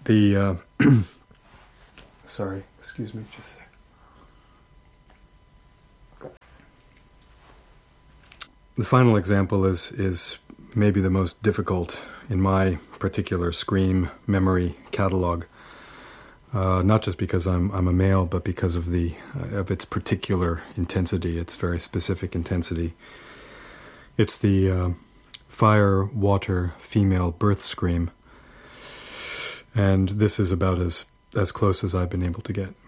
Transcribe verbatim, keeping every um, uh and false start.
The, uh, sorry, excuse me just a sec. The final example is, is maybe the most difficult in my particular Scream memory catalog. Uh, not just because I'm I'm a male, but because of the uh, of its particular intensity, its very specific intensity. It's the uh, fire, water, female birth scream, and this is about as as close as I've been able to get.